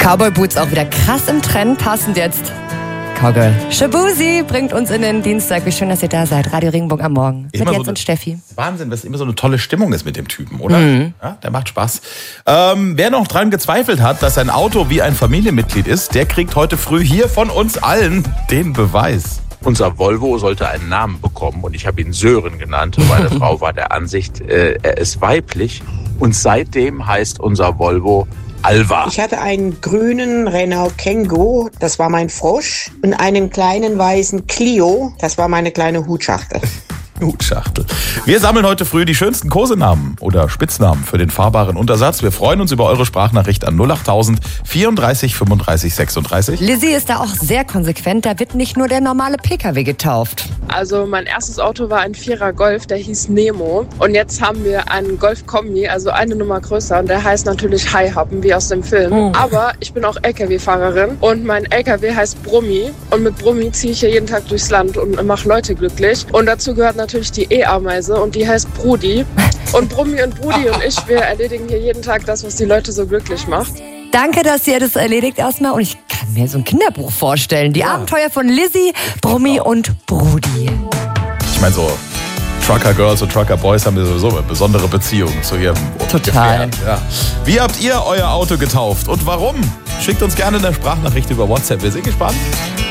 Cowboy Boots auch wieder krass im Trend, passend jetzt. Cowgirl Shaboozey bringt uns in den Dienstag. Wie schön, dass ihr da seid. Radio Regenbogen am Morgen. Mit Jens und Steffi. Wahnsinn, dass immer so eine tolle Stimmung ist mit dem Typen, oder? Ja, der macht Spaß. Wer noch dran gezweifelt hat, dass sein Auto wie ein Familienmitglied ist, der kriegt heute früh hier von uns allen den Beweis. Unser Volvo sollte einen Namen bekommen und ich habe ihn Sören genannt. Meine Frau war der Ansicht, er ist weiblich. Und seitdem heißt unser Volvo Alva. Ich hatte einen grünen Renault Kangoo, das war mein Frosch, und einen kleinen weißen Clio, das war meine kleine Hutschachtel. Hutschachtel. Wir sammeln heute früh die schönsten Kosenamen oder Spitznamen für den fahrbaren Untersatz. Wir freuen uns über eure Sprachnachricht an 08000 34 35 36. Lizzie ist da auch sehr konsequent. Da wird nicht nur der normale PKW getauft. Also mein erstes Auto war ein 4er Golf, der hieß Nemo. Und jetzt haben wir einen Golf Kombi, also eine Nummer größer. Und der heißt natürlich Haihappen, wie aus dem Film. Aber ich bin auch LKW-Fahrerin und mein LKW heißt Brummi. Und mit Brummi ziehe ich hier jeden Tag durchs Land und mache Leute glücklich. Und dazu gehört natürlich die E-Ameise und die heißt Brudi. Und Brummi und Brudi und ich, wir erledigen hier jeden Tag das, was die Leute so glücklich macht. Danke, dass ihr das erledigt erstmal. Und ich kann mir so ein Kinderbuch vorstellen. Die Abenteuer von Lizzie, Brummi und Brudi. Ich meine, so Trucker Girls und Trucker Boys haben sowieso eine besondere Beziehung zu ihrem Total. Gefährt. Ja. Wie habt ihr euer Auto getauft und warum? Schickt uns gerne eine Sprachnachricht über WhatsApp. Wir sind gespannt.